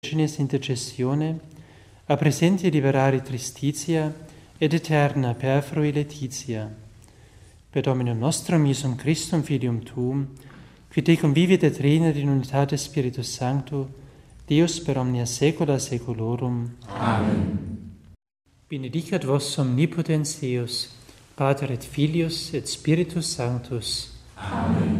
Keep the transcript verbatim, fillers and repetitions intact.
intercessione, a presenti liberare Tristizia ed eterna perfrui Letizia. Per Dominum nostrum, Iesum Christum, Filium Tuum, qui te convivit et regnat in unitate Spiritus Sancto, Deus per omnia saecula saeculorum. Amen. Benedicat vos omnipotens Deus, Pater et Filius et Spiritus Sanctus. Amen.